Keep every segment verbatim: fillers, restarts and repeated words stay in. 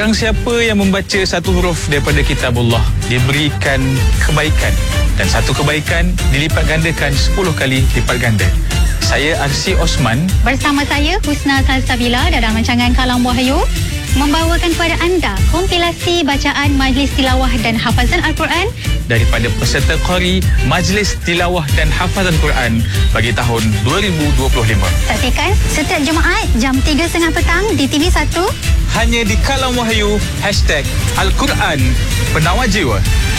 Barang siapa yang membaca satu huruf daripada kitabullah diberikan kebaikan, dan satu kebaikan dilipat gandakan sepuluh kali lipat ganda. Saya Arsi Osman bersama saya Husna Salsabila dalam rancangan Kalam Wahyu membawakan kepada anda kompilasi bacaan Majlis Tilawah dan Hafazan Al-Quran daripada peserta Qari Majlis Tilawah dan Hafazan Quran bagi tahun dua ribu dua puluh lima. Saksikan setiap Jumaat jam tiga tiga puluh petang di T V satu hanya di Kalam Wahyu hashtag Al-Quran Penawar Jiwa.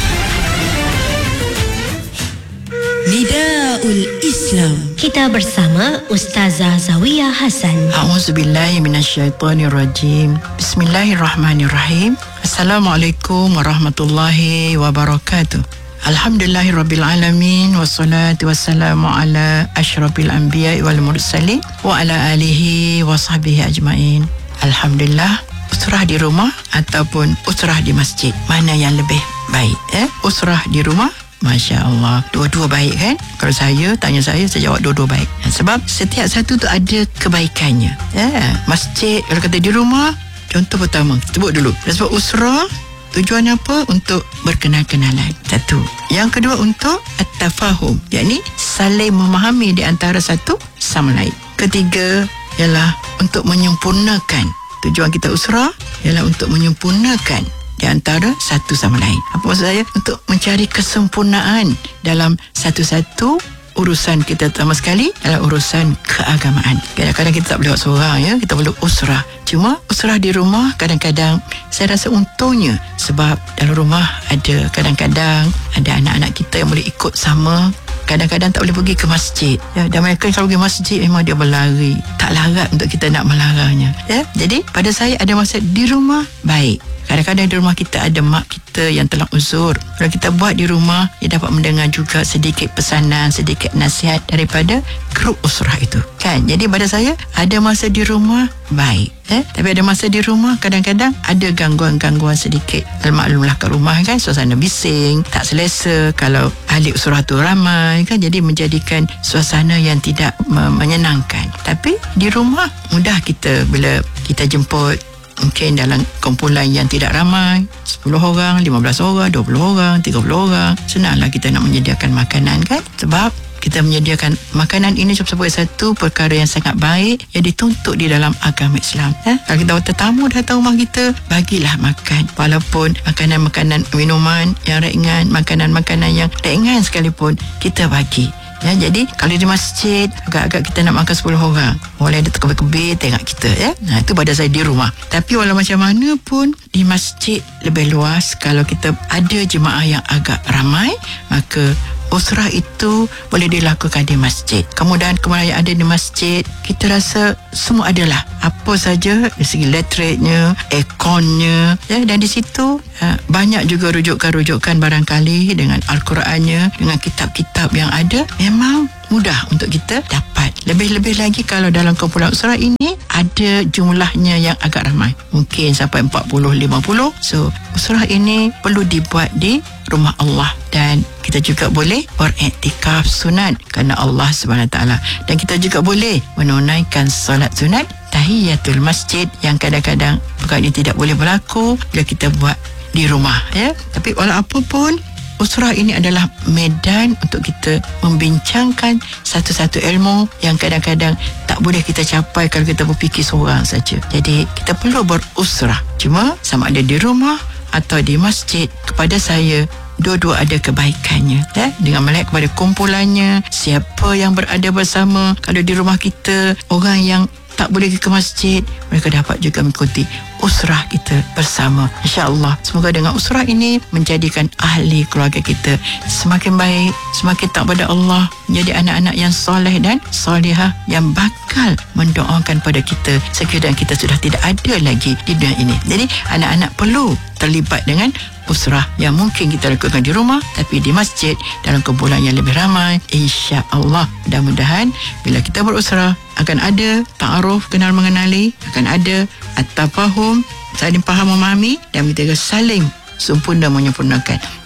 Nidaul Islam. Kita bersama Ustazah Zawiyah Hasan. A'udzubillahi minasyaitonirrajim. Bismillahirrahmanirrahim. Assalamualaikum warahmatullahi wabarakatuh. Alhamdulillahirabbil alamin wassalatu wassalamu ala asyrafil anbiya'i wal mursalin wa ala alihi wa sahbihi ajmain. Alhamdulillah, usrah di rumah ataupun usrah di masjid, mana yang lebih baik? Eh, usrah di rumah, Masya Allah, dua-dua baik kan? Kalau saya, tanya saya, saya jawab dua-dua baik. Sebab setiap satu tu ada kebaikannya. Ya, masjid, kalau kata di rumah, contoh pertama, sebut dulu. Sebab usrah, tujuannya apa? Untuk berkenal-kenalan. Satu. Yang kedua, untuk at-tafahum, yakni saling memahami di antara satu sama lain. Ketiga, ialah untuk menyempurnakan. Tujuan kita usrah ialah untuk menyempurnakan di antara satu sama lain. Apa maksud saya? Untuk mencari kesempurnaan dalam satu-satu urusan kita, terutama sekali dalam urusan keagamaan. Kadang-kadang kita tak boleh buat seorang, ya, kita perlu usrah. Cuma usrah di rumah kadang-kadang saya rasa untungnya, sebab dalam rumah ada kadang-kadang ada anak-anak kita yang boleh ikut sama. Kadang-kadang tak boleh pergi ke masjid, ya, dan mereka kalau pergi masjid memang dia berlari. Tak larat untuk kita nak melarangnya, ya. Jadi pada saya ada masa di rumah baik. Kadang-kadang di rumah kita ada mak kita yang telah uzur. Kalau kita buat di rumah, dia dapat mendengar juga sedikit pesanan, sedikit nasihat daripada grup usrah itu, kan? Jadi pada saya ada masa di rumah baik, eh? Tapi ada masa di rumah kadang-kadang ada gangguan-gangguan sedikit. Maklumlah kat rumah kan, suasana bising, tak selesa kalau ahli usrah tu ramai, kan? Jadi menjadikan suasana yang tidak menyenangkan. Tapi di rumah mudah kita bila kita jemput, mungkin dalam kumpulan yang tidak ramai, sepuluh orang, lima belas orang, dua puluh orang, tiga puluh orang, senanglah kita nak menyediakan makanan, kan? Sebab kita menyediakan makanan ini sebagai satu perkara yang sangat baik yang dituntut di dalam agama Islam. Eh? Kalau kita tetamu datang rumah kita, bagilah makan. Walaupun makanan-makanan minuman yang ringan, makanan-makanan yang ringan sekalipun, kita bagi. Ya, jadi kalau di masjid agak-agak kita nak makan sepuluh orang, boleh ada terkebir-kebir tengok kita, ya. Nah, itu pada saya di rumah. Tapi walau macam mana pun di masjid lebih luas. Kalau kita ada jemaah yang agak ramai, maka usrah itu boleh dilakukan di masjid. Kemudahan-kemudahan yang ada di masjid, kita rasa semua adalah apa saja dari segi elektriknya, airconnya, ya, dan di situ uh, banyak juga rujukan-rujukan barangkali dengan Al-Qurannya, dengan kitab-kitab yang ada, memang mudah untuk kita dapat. Lebih-lebih lagi kalau dalam kumpulan usrah ini ada jumlahnya yang agak ramai, mungkin sampai empat puluh, lima puluh. So usrah ini perlu dibuat di rumah Allah, dan kita juga boleh beriktikaf sunat kerana Allah Subhanahu Wa Taala, dan kita juga boleh menunaikan solat sunat tahiyatul masjid yang kadang-kadang perkara tidak boleh berlaku bila kita buat di rumah, ya. Tapi walau apapun, usrah ini adalah medan untuk kita membincangkan satu-satu ilmu yang kadang-kadang tak boleh kita capai kalau kita berfikir seorang saja. Jadi kita perlu berusrah. Cuma sama ada di rumah atau di masjid, kepada saya dua-dua ada kebaikannya, eh? Dengan melihat kepada kumpulannya, siapa yang berada bersama. Kalau di rumah kita orang yang tak boleh pergi ke masjid, mereka dapat juga mengikuti usrah kita bersama. InsyaAllah, semoga dengan usrah ini menjadikan ahli keluarga kita semakin baik, semakin taat pada Allah, menjadi anak-anak yang soleh dan solehah yang bakal mendoakan pada kita sekiranya kita sudah tidak ada lagi di dunia ini. Jadi anak-anak perlu terlibat dengan usrah yang mungkin kita lakukan di rumah, tapi di masjid dalam kumpulan yang lebih ramai. InsyaAllah, mudah-mudahan bila kita berusrah akan ada ta'aruf, kenal mengenali, akan ada at-tafahum, saling faham memahami, dan kita saling sempurna menyempurnakan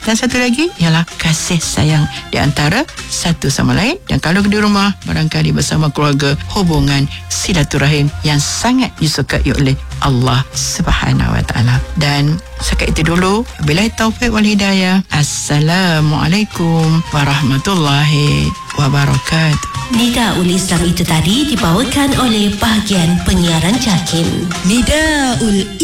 Dan satu lagi ialah kasih sayang di antara satu sama lain. Dan kalau di rumah, barangkali bersama keluarga, hubungan silaturahim yang sangat disukai oleh Allah Subhanahu Wa Taala. Dan sekat itu dulu. Billahi taufiq wal hidayah. Assalamualaikum warahmatullahi wabarakatuh. Nidaul Islam itu tadi dibawakan oleh bahagian penyiaran JAKIM. Nidaul